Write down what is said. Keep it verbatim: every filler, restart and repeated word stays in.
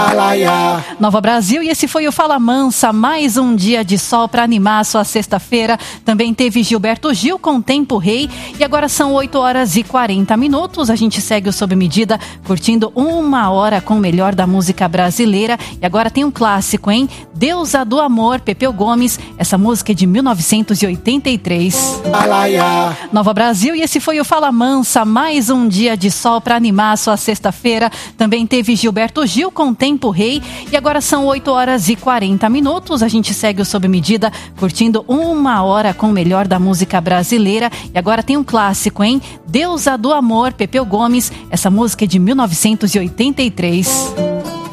Alaiá. Nova Brasil, e esse foi o Fala Mansa, mais um dia de sol para animar a sua sexta-feira. Também teve Gilberto Gil com Tempo Rei, e agora são oito horas e quarenta minutos. A gente segue o Sob Medida, curtindo uma hora com o melhor da música brasileira. E agora tem um clássico, hein? Deusa do Amor, Pepeu Gomes. Essa música é de mil novecentos e oitenta e três. Alaiá. Nova Brasil, e esse foi o Fala Mansa, mais um dia de sol para animar a sua sexta-feira. Também teve Gilberto Gil com Tempo Rei, e agora são oito horas e quarenta minutos. A gente segue o Sob Medida, curtindo uma hora com o melhor da música brasileira. E agora tem um clássico, hein? Deusa do Amor, Pepeu Gomes. Essa música é de mil novecentos e oitenta e três.